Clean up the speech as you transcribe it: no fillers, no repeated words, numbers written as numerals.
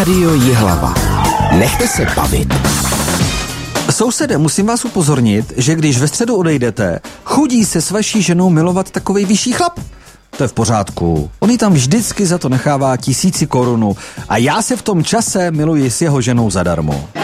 Rádio Jihlava. Nechte se bavit. Sousede, musím vás upozornit, že když ve středu odejdete, chodí se s vaší ženou milovat takovej vyšší chlap. To je v pořádku. On jí tam vždycky za to nechává 1000 korun a já se v tom čase miluji s jeho ženou zadarmo.